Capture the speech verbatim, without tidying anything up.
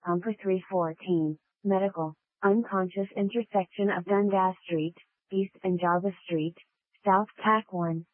Umpa three fourteen, Medical, unconscious intersection of Dundas Street, East and Jarvis Street, South Pac one.